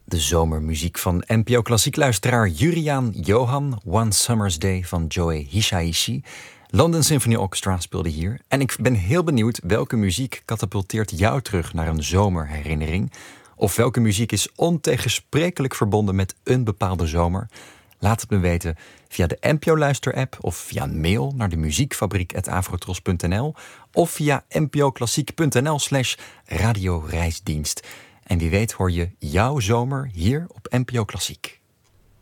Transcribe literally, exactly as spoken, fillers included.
De zomermuziek van N P O Klassiek-luisteraar Juriaan Johan. One Summer's Day van Joe Hisaishi. London Symphony Orchestra speelde hier. En ik ben heel benieuwd welke muziek katapulteert jou terug naar een zomerherinnering. Of welke muziek is ontegensprekelijk verbonden met een bepaalde zomer. Laat het me weten via de N P O-luister-app of via een mail naar de muziekfabriek at avrotros punt n l of via npoklassiek.nl slash radioreisdienst. En wie weet hoor je jouw zomer hier op N P O Klassiek.